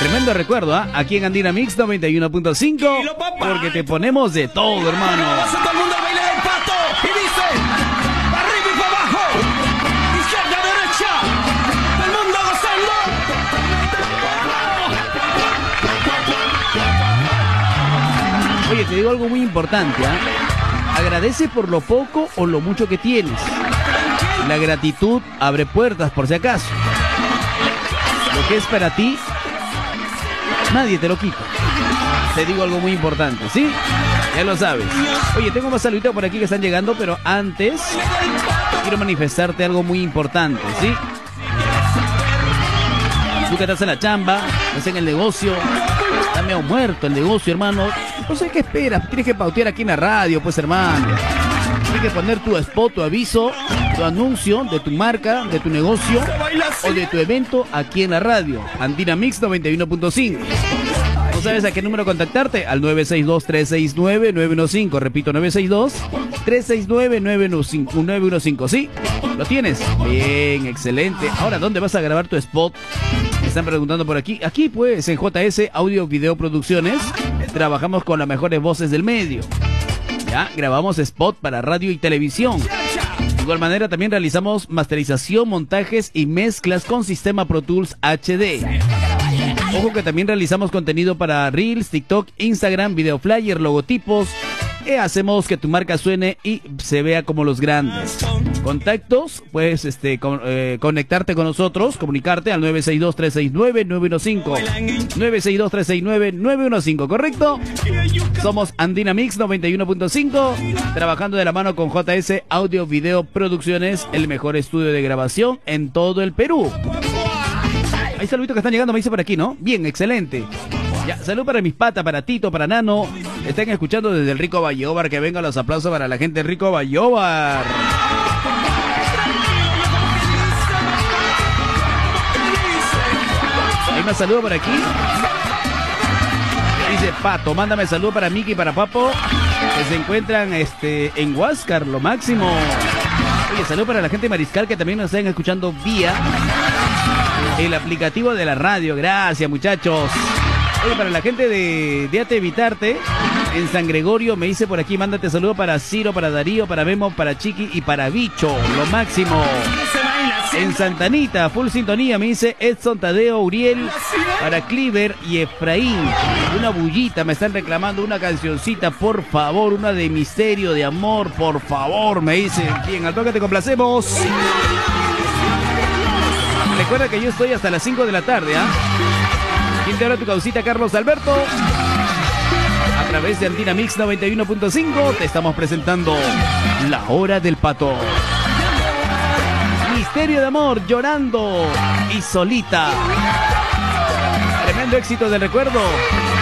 Tremendo recuerdo, ¿ah? Aquí en Andina Mix 91.5, porque te ponemos de todo, hermano. Todo el mundo baila del pato y dice, para arriba y para abajo, izquierda, derecha, todo el mundo gozando. Oye, te digo algo muy importante, ¿ah? Agradece por lo poco o lo mucho que tienes. La gratitud abre puertas, por si acaso. Lo que es para ti, nadie te lo quita. Te digo algo muy importante, ¿sí? Ya lo sabes. Oye, tengo más saluditos por aquí que están llegando, pero antes quiero manifestarte algo muy importante, ¿sí? Tú que estás en la chamba, estás en el negocio, está medio muerto el negocio, hermano. No sé qué esperas, tienes que pautear aquí en la radio, pues, hermano. Tienes que poner tu spot, tu aviso, tu anuncio de tu marca, de tu negocio o de tu evento aquí en la radio. Andina Mix 91.5. ¿No sabes a qué número contactarte? Al 962-369-915. Repito, 962-369-915. ¿Sí? ¿Lo tienes? Bien, excelente. Ahora, ¿dónde vas a grabar tu spot? Me están preguntando por aquí. Aquí, pues, en JS Audio Video Producciones, trabajamos con las mejores voces del medio. Ya, grabamos spot para radio y televisión. De igual manera, también realizamos masterización, montajes y mezclas con sistema Pro Tools HD. Ojo que también realizamos contenido para Reels, TikTok, Instagram, video flyer, logotipos. Hacemos que tu marca suene y se vea como los grandes. Contactos, puedes conectarte con nosotros, comunicarte al 962-369-915. 962-369-915, ¿correcto? Somos Andina Mix 91.5, trabajando de la mano con JS Audio Video Producciones, el mejor estudio de grabación en todo el Perú. Hay saluditos que están llegando, me dice por aquí, ¿no? Bien, excelente. Ya, salud para mis patas, para Tito, para Nano. Están escuchando desde el Rico Bayobar. Que vengan los aplausos para la gente del Rico Bayobar. Hay más saludos por aquí. Dice Pato, mándame saludos para Miki y para Papo, que se encuentran en Huáscar, lo máximo. Oye, salud para la gente de Mariscal, que también nos están escuchando vía el aplicativo de la radio. Gracias, muchachos. Oye, para la gente de Ate Evitarte, en San Gregorio, me dice por aquí, mándate saludos para Ciro, para Darío, para Memo, para Chiqui y para Bicho, lo máximo. En Santanita, full sintonía, me dice Edson, Tadeo, Uriel, para Cliver y Efraín. Una bullita, me están reclamando una cancioncita, por favor, una de misterio, de amor, por favor, me dice. Bien, al toque te complacemos. Recuerda que yo estoy hasta las 5 de la tarde, ¿ah? ¿Quién te habla tu causita, Carlos Alberto? A través de Andina Mix 91.5 te estamos presentando La Hora del Pato. Misterio de amor, llorando y solita. Tremendo éxito del recuerdo.